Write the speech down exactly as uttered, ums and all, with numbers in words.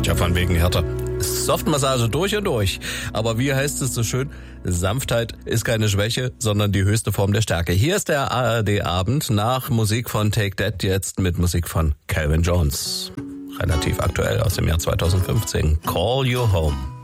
Ja, von wegen Härte. Softmassage durch und durch. Aber wie heißt es so schön? Sanftheit ist keine Schwäche, sondern die höchste Form der Stärke. Hier ist der A R D-Abend nach Musik von Take That, jetzt mit Musik von Calvin Jones. Relativ aktuell aus dem Jahr zweitausendfünfzehn. Call You Home.